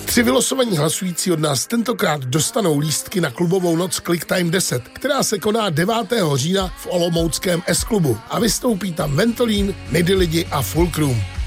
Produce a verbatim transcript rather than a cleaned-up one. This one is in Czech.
Tři vylosovaní hlasující od nás tentokrát dostanou lístky na klubovou noc Clicktime deset, která se koná devátého října v olomouckém S-klubu a vystoupí tam Ventolín, Midi Lidi a Fulcrum.